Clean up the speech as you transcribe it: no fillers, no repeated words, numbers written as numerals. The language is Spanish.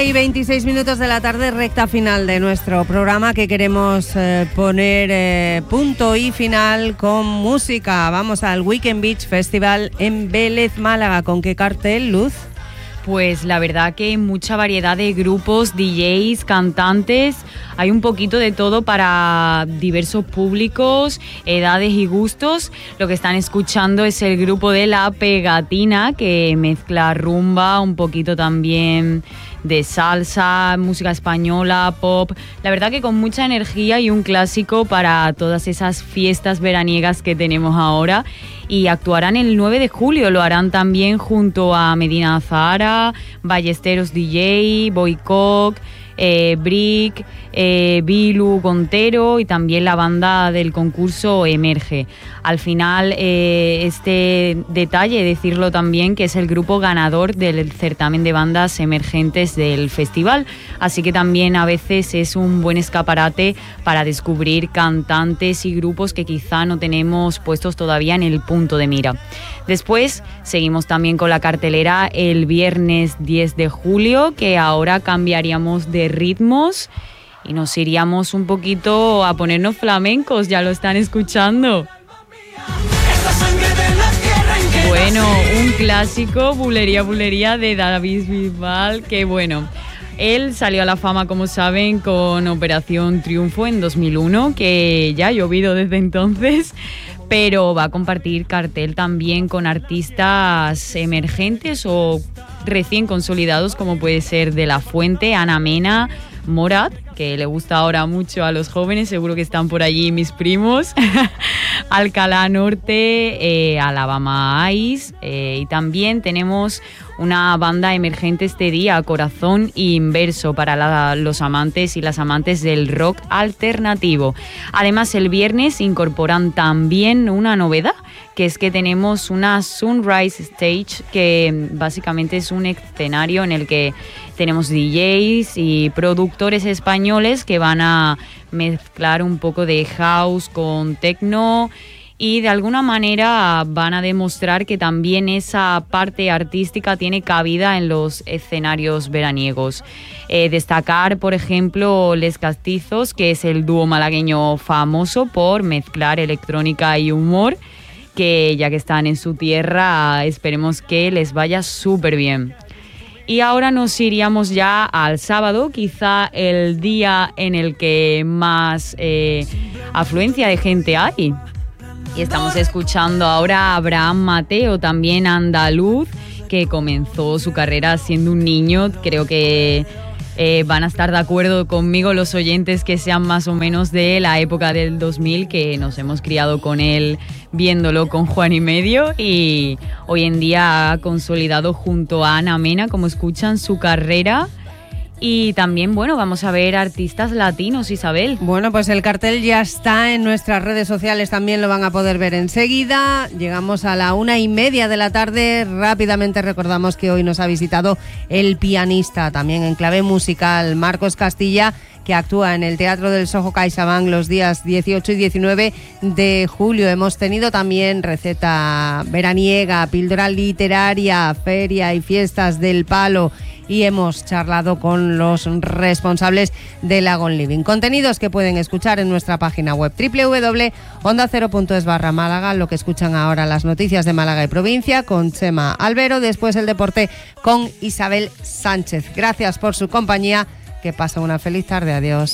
1:26 de la tarde, recta final de nuestro programa, que queremos poner punto y final con música. Vamos al Weekend Beach Festival en Vélez, Málaga. ¿Con qué cartel, Luz? Pues la verdad que mucha variedad de grupos, DJs, cantantes, hay un poquito de todo para diversos públicos, edades y gustos. Lo que están escuchando es el grupo de La Pegatina, que mezcla rumba, un poquito también de salsa, música española, pop. La verdad que con mucha energía y un clásico para todas esas fiestas veraniegas que tenemos ahora. Y actuarán el 9 de julio, lo harán también junto a Medina Zahara, Ballesteros DJ, Boycock, Brick, Bilu Contero y también la banda del concurso Emerge. Al final, este detalle, decirlo también, que es el grupo ganador del certamen de bandas emergentes del festival, así que también a veces es un buen escaparate para descubrir cantantes y grupos que quizá no tenemos puestos todavía en el punto de mira. Después seguimos también con la cartelera el viernes 10 de julio, que ahora cambiaríamos de ritmos y nos iríamos un poquito a ponernos flamencos, ya lo están escuchando. Bueno, un clásico, Bulería, Bulería, de David Bisbal, que bueno, él salió a la fama, como saben, con Operación Triunfo en 2001, que ya ha llovido desde entonces, pero va a compartir cartel también con artistas emergentes o recién consolidados, como puede ser De La Fuente, Ana Mena, Morat, que le gusta ahora mucho a los jóvenes, seguro que están por allí mis primos, Alcalá Norte, Alabama Ice, y también tenemos una banda emergente este día, Corazón Inverso, para los amantes y las amantes del rock alternativo. Además, el viernes incorporan también una novedad, que es que tenemos una Sunrise Stage, que básicamente es un escenario en el que tenemos DJs y productores españoles que van a mezclar un poco de house con techno y de alguna manera van a demostrar que también esa parte artística tiene cabida en los escenarios veraniegos. Destacar, por ejemplo, Les Castizos, que es el dúo malagueño famoso por mezclar electrónica y humor, que ya que están en su tierra, esperemos que les vaya súper bien. Y ahora nos iríamos ya al sábado, quizá el día en el que más afluencia de gente hay. Y estamos escuchando ahora a Abraham Mateo, también andaluz, que comenzó su carrera siendo un niño. Creo que van a estar de acuerdo conmigo los oyentes que sean más o menos de la época del 2000, que nos hemos criado con él viéndolo con Juan y Medio, y hoy en día ha consolidado junto a Ana Mena, como escuchan, su carrera. Y también, bueno, vamos a ver artistas latinos, Isabel. Bueno, pues el cartel ya está en nuestras redes sociales, también lo van a poder ver enseguida. Llegamos a la 1:30 de la tarde. Rápidamente recordamos que hoy nos ha visitado el pianista, también en clave musical, Marcos Castilla, que actúa en el Teatro del Soho CaixaBank los días 18 y 19 de julio. Hemos tenido también receta veraniega, píldora literaria, feria y fiestas del palo, y hemos charlado con los responsables de Lagon Living. Contenidos que pueden escuchar en nuestra página web www.ondacero.es/Málaga. Lo que escuchan ahora, las noticias de Málaga y provincia con Chema Albero, después el deporte con Isabel Sánchez. Gracias por su compañía, que pasen una feliz tarde. Adiós.